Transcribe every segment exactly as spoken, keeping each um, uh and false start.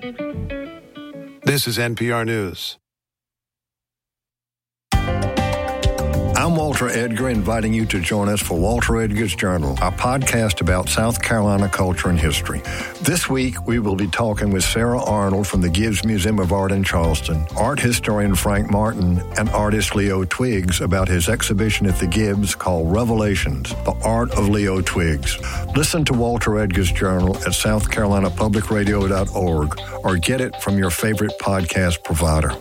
This is N P R News. I'm Walter Edgar, inviting you to join us for Walter Edgar's Journal, a podcast about South Carolina culture and history. This week, we will be talking with Sarah Arnold from the Gibbs Museum of Art in Charleston, art historian Frank Martin, and artist Leo Twiggs about his exhibition at the Gibbs called Revelations, The Art of Leo Twiggs. Listen to Walter Edgar's Journal at south carolina public radio dot org or get it from your favorite podcast provider.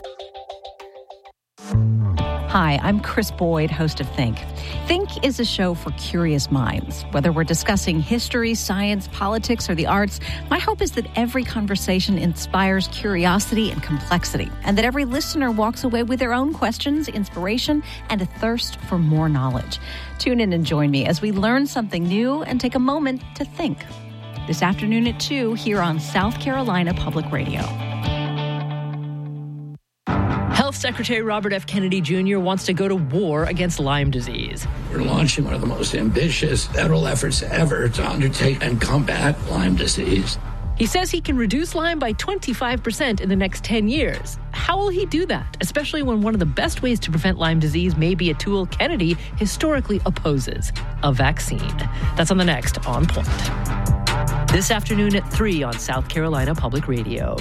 Hi, I'm Chris Boyd, host of Think. Think is a show for curious minds. Whether we're discussing history, science, politics, or the arts, my hope is that every conversation inspires curiosity and complexity, and that every listener walks away with their own questions, inspiration, and a thirst for more knowledge. Tune in and join me as we learn something new and take a moment to think. This afternoon at two here on South Carolina Public Radio. Health Secretary Robert F. Kennedy Junior wants to go to war against Lyme disease. We're launching one of the most ambitious federal efforts ever to undertake and combat Lyme disease. He says he can reduce Lyme by twenty-five percent in the next ten years. How will he do that, especially when one of the best ways to prevent Lyme disease may be a tool Kennedy historically opposes, a vaccine? That's on the next On Point. This afternoon at three on South Carolina Public Radio.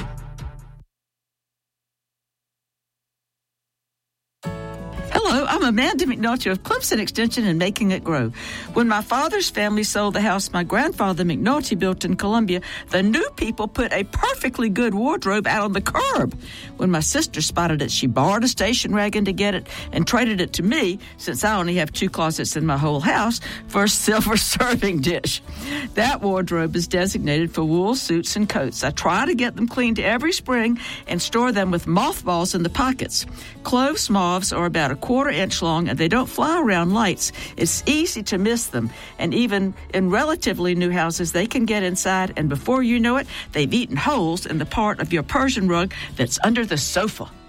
Hello, I'm Amanda McNulty of Clemson Extension and Making It Grow. When my father's family sold the house my grandfather McNulty built in Columbia, the new people put a perfectly good wardrobe out on the curb. When my sister spotted it, she borrowed a station wagon to get it and traded it to me, since I only have two closets in my whole house, for a silver serving dish. That wardrobe is designated for wool suits and coats. I try to get them cleaned every spring and store them with mothballs in the pockets. Clove moths are about a quarter inch long, and they don't fly around lights. It's easy to miss them, and even in relatively new houses, they can get inside, and before you know it, they've eaten holes in the part of your Persian rug that's under the sofa.